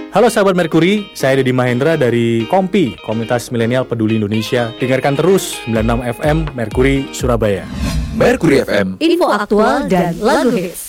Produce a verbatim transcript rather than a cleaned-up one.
Halo sahabat Merkuri, saya Deddy Mahendra dari Kompi, Komunitas Milenial Peduli Indonesia. Dengarkan terus sembilan puluh enam F M Merkuri Surabaya. Merkuri F M, info aktual dan lagu hits.